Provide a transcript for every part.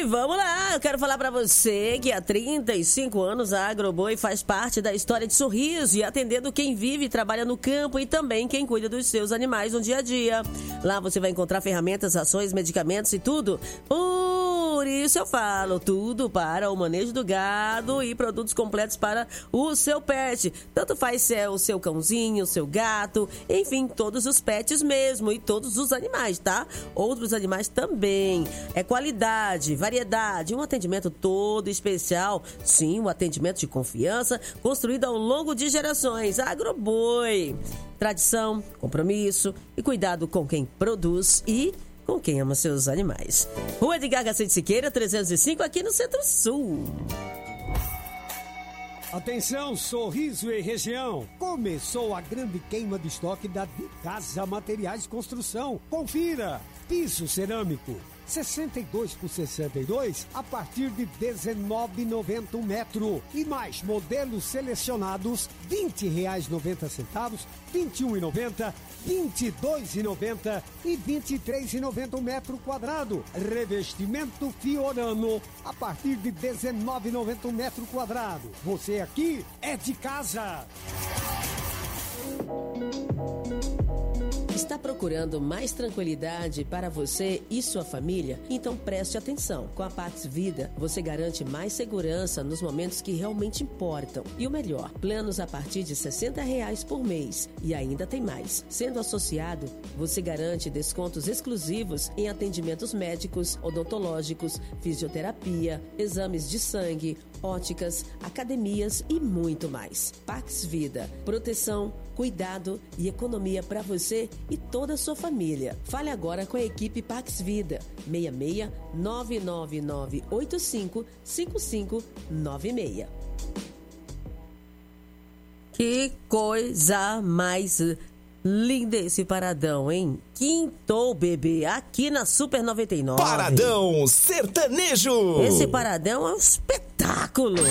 vamos lá, eu quero falar pra você que há 35 anos a Agroboi faz parte da história de Sorriso e atendendo quem vive e trabalha no campo e também quem cuida dos seus animais no dia a dia. Lá você vai encontrar ferramentas, rações, medicamentos e tudo. Por isso eu falo, tudo para o manejo do gado e produtos completos para o seu pet. Tanto faz se é o seu cãozinho, o seu gato, enfim, todos os pets mesmo e todos os animais, tá? Outros animais também. É qualidade, variedade, um atendimento todo especial. Sim, um atendimento de confiança construído ao longo de gerações. Agroboi. Tradição, compromisso e cuidado com quem produz e com quem ama seus animais. Rua Edgar Garcia de Siqueira, 305, aqui no Centro-Sul. Atenção, Sorriso e região. Começou a grande queima de estoque da De Casa Materiais de Construção. Confira. Piso cerâmico 62 por 62 a partir de R$19,90 um metro. E mais modelos selecionados R$20,90, R$21,90, R$22,90 e R$23,90 um metro quadrado. Revestimento Fiorano a partir de R$19,90 um metro quadrado. Você aqui é de casa. Está procurando mais tranquilidade para você e sua família? Então preste atenção. Com a Pax Vida, você garante mais segurança nos momentos que realmente importam. E o melhor, planos a partir de R$60 por mês. E ainda tem mais. Sendo associado, você garante descontos exclusivos em atendimentos médicos, odontológicos, fisioterapia, exames de sangue, óticas, academias e muito mais. Pax Vida, proteção, cuidado e economia para você e toda a sua família. Fale agora com a equipe Pax Vida. 66 99985 5596. Que coisa mais linda esse paradão, hein? Quintou, bebê, aqui na Super 99. Paradão Sertanejo. Esse paradão é um espetáculo.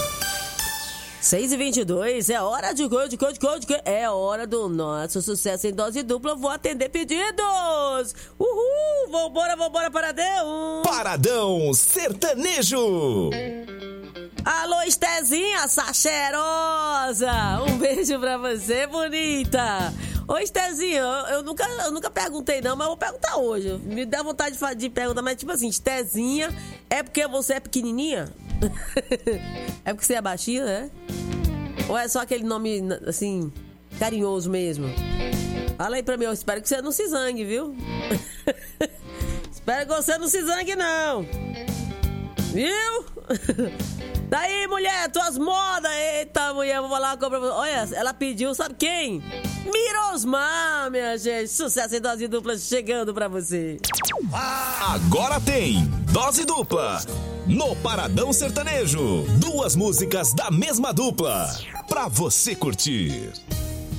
6h22, é hora de é hora do nosso sucesso em dose dupla. Eu vou atender pedidos. Uhul, vambora, paradão. Paradão Sertanejo. Alô, Estezinha, sacherosa. Um beijo pra você, bonita. Ô, Estezinha, eu nunca perguntei não, mas eu vou perguntar hoje. Me dá vontade de perguntar, mas tipo assim, Estezinha, é porque você é pequenininha? É porque você é baixinha, né? Ou é só aquele nome, assim, carinhoso mesmo? Fala aí pra mim, eu espero que você não se zangue, viu? Espero que você não se zangue, não. Viu? Daí, mulher, tuas modas. Eita, mulher, vou falar uma coisa pra você. Olha, ela pediu, sabe quem? Mirosmar, minha gente. Sucesso em dose dupla chegando pra você. Agora tem dose dupla no Paradão Sertanejo. 2 músicas da mesma dupla pra você curtir.